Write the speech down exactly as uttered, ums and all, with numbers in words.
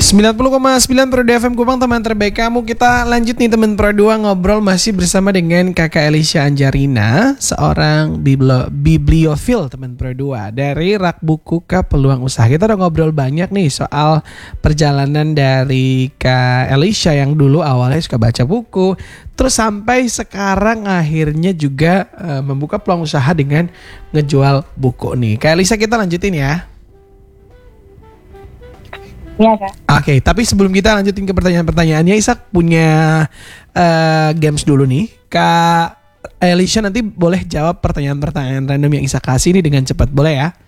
sembilan puluh koma sembilan Pro F M Kupang, teman terbaik kamu. Kita lanjut nih teman Pro dua, ngobrol masih bersama dengan Kakak Elisha Anjarina, seorang biblo, bibliofil teman Pro dua, dari rak buku ke peluang usaha. Kita udah ngobrol banyak nih soal perjalanan dari Kak Elisha yang dulu awalnya suka baca buku, terus sampai sekarang akhirnya juga uh, membuka peluang usaha dengan ngejual buku nih. Kak Elisha, kita lanjutin ya. Iya, Kak. Oke, okay, tapi sebelum kita lanjutin ke pertanyaan-pertanyaannya, Isak punya uh, games dulu nih. Kak Elisha nanti boleh jawab pertanyaan-pertanyaan random yang Isak kasih ini dengan cepat, boleh ya?